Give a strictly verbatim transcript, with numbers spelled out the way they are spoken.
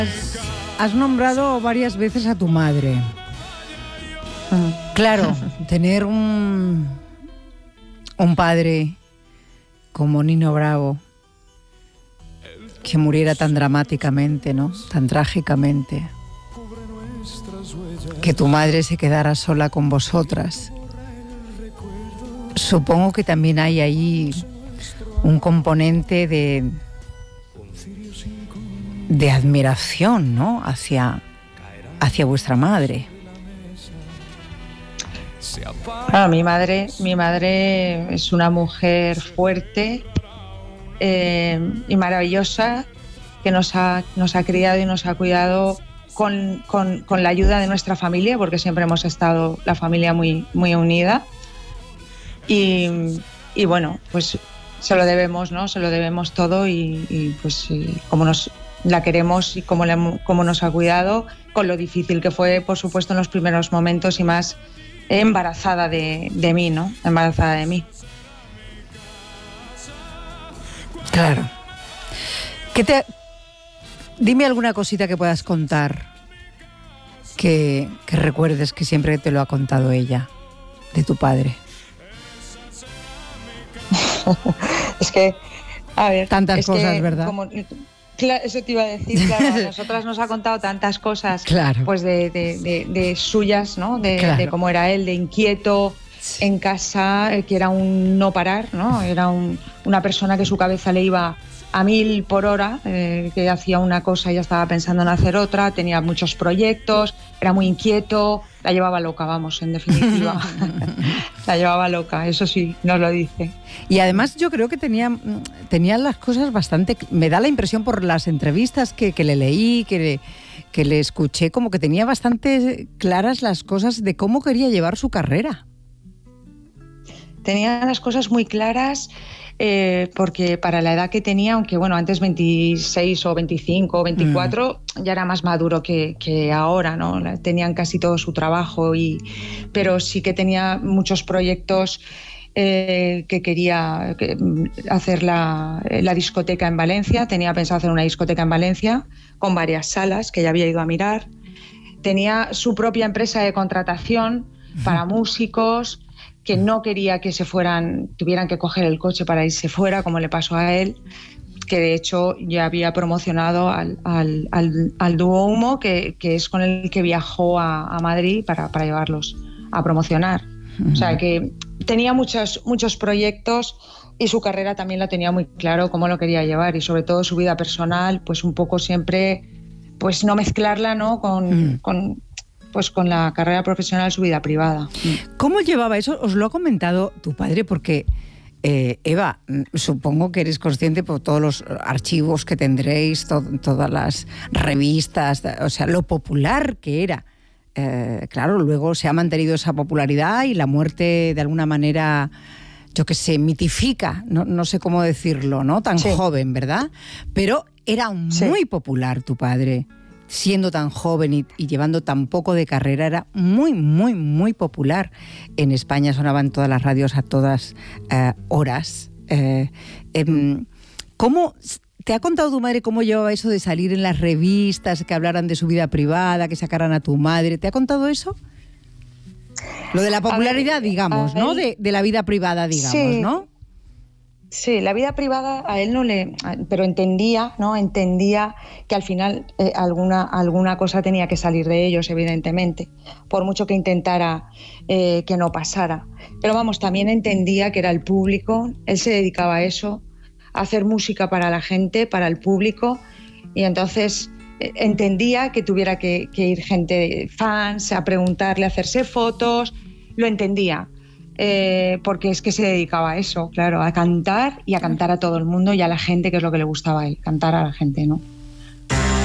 Has nombrado varias veces a tu madre. Claro, tener un, un padre como Nino Bravo, que muriera tan dramáticamente, ¿no? Tan trágicamente. Que tu madre se quedara sola con vosotras. Supongo que también hay ahí un componente de, de admiración, ¿no? Hacia, hacia vuestra madre. Claro, mi madre, mi madre es una mujer fuerte eh, y maravillosa, que nos ha, nos ha criado y nos ha cuidado con, con, con la ayuda de nuestra familia, porque siempre hemos estado la familia muy, muy unida. Y, y bueno, pues se lo debemos, ¿no? Se lo debemos todo y, y pues y como nos la queremos y cómo, le, cómo nos ha cuidado, con lo difícil que fue, por supuesto, en los primeros momentos y más embarazada de, de mí, ¿no? Embarazada de mí. Claro. ¿Qué te... Dime alguna cosita que puedas contar que, que recuerdes que siempre te lo ha contado ella, de tu padre. Es que, a ver... Tantas cosas, que, ¿verdad? Como, claro, eso te iba a decir, claro, a nosotras nos ha contado tantas cosas, claro. Pues de, de, de, de suyas, ¿no? De, claro. de cómo era él, de inquieto, sí. En casa, que era un no parar, ¿no? Era un, una persona que su cabeza le iba a mil por hora, eh, que hacía una cosa y ya estaba pensando en hacer otra, tenía muchos proyectos, era muy inquieto, la llevaba loca, vamos, en definitiva. La llevaba loca, eso sí, nos lo dice. Y además yo creo que tenía, tenía las cosas bastante... Me da la impresión por las entrevistas que, que le leí, que le, que le escuché, como que tenía bastante claras las cosas de cómo quería llevar su carrera. Tenía las cosas muy claras... Eh, porque para la edad que tenía, aunque bueno, antes veintiséis o veinticinco o veinticuatro, mm. ya era más maduro que, que ahora, ¿no? Tenían casi todo su trabajo, y, pero sí que tenía muchos proyectos eh, que quería que, hacer la, la discoteca en Valencia, tenía pensado hacer una discoteca en Valencia con varias salas que ya había ido a mirar, tenía su propia empresa de contratación para músicos, que no quería que se fueran, tuvieran que coger el coche para irse fuera, como le pasó a él, que de hecho ya había promocionado al, al, al, al dúo Humo, que, que es con el que viajó a, a Madrid para, para llevarlos a promocionar. Uh-huh. O sea que tenía muchos, muchos proyectos y su carrera también la tenía muy claro cómo lo quería llevar, y sobre todo su vida personal, pues un poco siempre, pues no mezclarla, ¿no? con... Uh-huh. con pues con la carrera profesional, su vida privada. ¿Cómo llevaba eso? Os lo ha comentado tu padre, porque eh, Eva, supongo que eres consciente por todos los archivos que tendréis, to- todas las revistas, o sea, lo popular que era. Eh, claro, luego se ha mantenido esa popularidad y la muerte de alguna manera, yo qué sé, mitifica, no, no sé cómo decirlo, ¿no? Tan sí. joven, ¿verdad? Pero era muy sí. popular tu padre. Siendo tan joven y, y llevando tan poco de carrera, era muy, muy, muy popular. En España sonaban todas las radios a todas eh, horas. Eh, eh, ¿Cómo te ha contado tu madre cómo llevaba eso de salir en las revistas, que hablaran de su vida privada, que sacaran a tu madre? ¿Te ha contado eso? Lo de la popularidad, ver, digamos, ¿no? De, de la vida privada, digamos, sí. ¿no? Sí, la vida privada a él no le... Pero entendía, ¿no? Entendía que al final eh, alguna, alguna cosa tenía que salir de ellos, evidentemente, por mucho que intentara eh, que no pasara. Pero vamos, también entendía que era el público, él se dedicaba a eso, a hacer música para la gente, para el público, y entonces eh, entendía que tuviera que, que ir gente, fans, a preguntarle, a hacerse fotos, lo entendía. Eh, porque es que se dedicaba a eso, claro, a cantar y a cantar a todo el mundo y a la gente, que es lo que le gustaba a él, cantar a la gente, ¿no?